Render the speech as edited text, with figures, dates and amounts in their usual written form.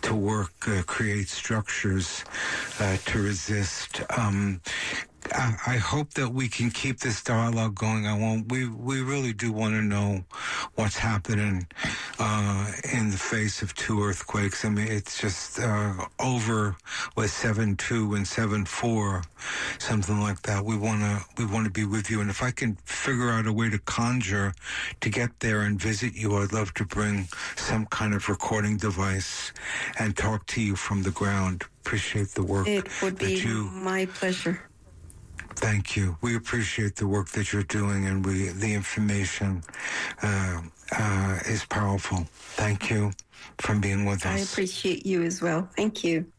to work, create structures to resist. I hope that we can keep this dialogue going. We really do want to know what's happening in the face of two earthquakes. I mean, it's just over with 7.2 and 7.4, something like that. We want to be with you, and if I can figure out a way to conjure to get there and visit you, I'd love to bring some kind of recording device and talk to you from the ground. Appreciate the work. It would be my pleasure. Thank you. We appreciate the work that you're doing, and the information is powerful. Thank you for being with us. I appreciate you as well. Thank you.